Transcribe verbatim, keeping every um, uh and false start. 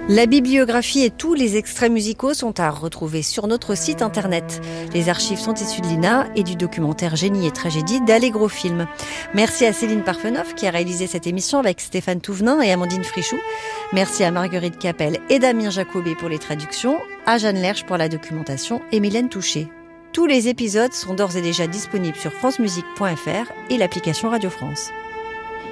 La bibliographie et tous les extraits musicaux sont à retrouver sur notre site internet. Les archives sont issues de l'I N A et du documentaire Génie et tragédie d'Allegro Film. Merci à Céline Parfenoff qui a réalisé cette émission avec Stéphane Touvenin et Amandine Frichou. Merci à Marguerite Capel et Damien Jacobet pour les traductions, à Jeanne Lerche pour la documentation et Mylène Touché. Tous les épisodes sont d'ores et déjà disponibles sur francemusique point f r et l'application Radio France.